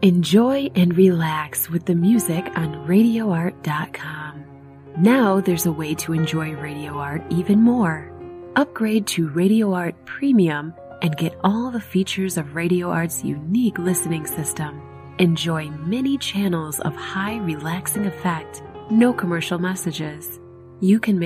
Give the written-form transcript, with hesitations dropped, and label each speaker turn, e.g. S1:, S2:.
S1: Enjoy and relax with the music on RadioArt.com. Now there's a way to enjoy Radio Art even more. Upgrade to Radio Art Premium and get all the features of Radio Art's unique listening system. Enjoy many channels of high relaxing effect, no commercial messages. You can